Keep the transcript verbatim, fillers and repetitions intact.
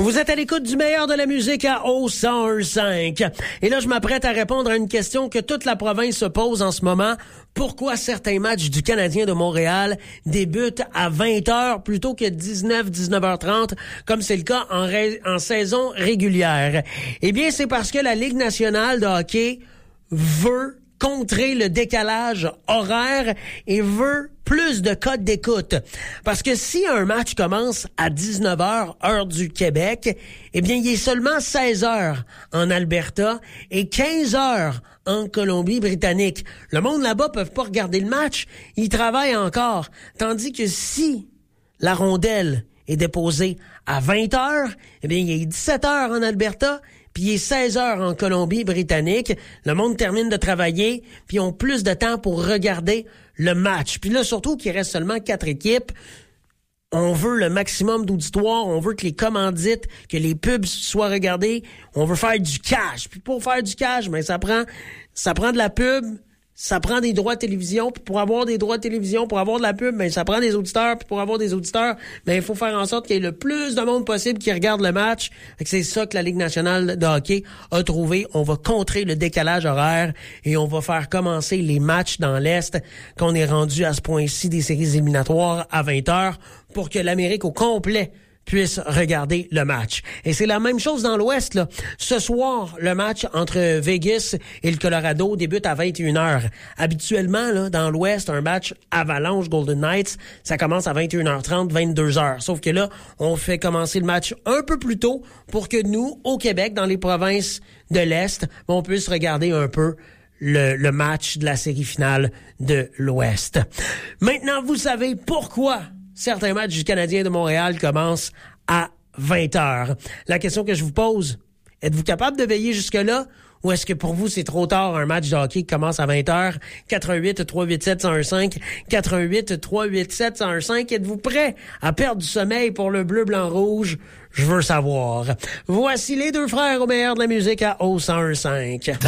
Vous êtes à l'écoute du meilleur de la musique à O cent un cinq. Et là, je m'apprête à répondre à une question que toute la province se pose en ce moment. Pourquoi certains matchs du Canadien de Montréal débutent à vingt heures plutôt que dix-neuf, dix-neuf heures trente, comme c'est le cas en, ré- en saison régulière? Eh bien, c'est parce que la Ligue nationale de hockey veut contrer le décalage horaire et veut plus de codes d'écoute. Parce que si un match commence à dix-neuf heures, heure du Québec, eh bien, il est seulement seize heures en Alberta et quinze heures en Colombie-Britannique. Le monde là-bas ne peut pas regarder le match. Ils travaillent encore. Tandis que si la rondelle est déposée à vingt heures, eh bien, il est dix-sept heures en Alberta puis il est seize heures en Colombie-Britannique. Le monde termine de travailler, puis ils ont plus de temps pour regarder le match. Puis là, surtout qu'il reste seulement quatre équipes, on veut le maximum d'auditoire, on veut que les commandites, que les pubs soient regardés, on veut faire du cash. Puis pour faire du cash, ben ça prend ça prend de la pub, ça prend des droits de télévision, puis pour avoir des droits de télévision, pour avoir de la pub, ben ça prend des auditeurs, puis pour avoir des auditeurs, ben il faut faire en sorte qu'il y ait le plus de monde possible qui regarde le match. Fait que c'est ça que la Ligue nationale de hockey a trouvé. On va contrer le décalage horaire et on va faire commencer les matchs dans l'Est qu'on est rendu à ce point-ci des séries éliminatoires à vingt heures pour que l'Amérique au complet puisse regarder le match. Et c'est la même chose dans l'Ouest, là. Ce soir, le match entre Vegas et le Colorado débute à vingt et une heures. Habituellement, là, dans l'Ouest, un match Avalanche Golden Knights, ça commence à vingt et une heures trente, vingt-deux heures. Sauf que là, on fait commencer le match un peu plus tôt pour que nous, au Québec, dans les provinces de l'Est, on puisse regarder un peu Le, le match de la série finale de l'Ouest. Maintenant, vous savez pourquoi certains matchs du Canadien de Montréal commencent à vingt heures. La question que je vous pose, êtes-vous capable de veiller jusque-là? Ou est-ce que pour vous, c'est trop tard, un match de hockey qui commence à vingt heures? quatre un huit, trois huit sept, un zéro un cinq. quatre un huit, trois huit sept, un zéro un cinq. Êtes-vous prêt à perdre du sommeil pour le bleu, blanc, rouge? Je veux savoir. Voici les deux frères au meilleur de la musique à O cent un cinq.